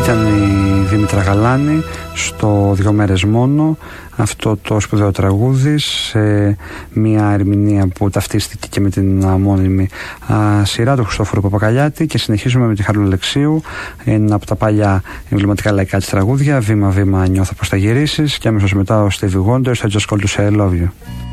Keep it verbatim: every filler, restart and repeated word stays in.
Ήταν η Δήμητρα Γαλάνη στο «Δυο μέρες μόνο», αυτό το σπουδαίο τραγούδι, σε μια ερμηνεία που ταυτίστηκε και με την μόνιμη α, σειρά του Χριστόφορου Παπακαλιάτη. Και συνεχίζουμε με τη Χαρούλα Αλεξίου, ένα από τα παλιά εμβληματικά λαϊκά της τραγούδια, «Βήμα βήμα νιώθω πως θα γυρίσεις», και αμέσως μετά ο Stevie Wonder στο «I Just Called to Say I Love You».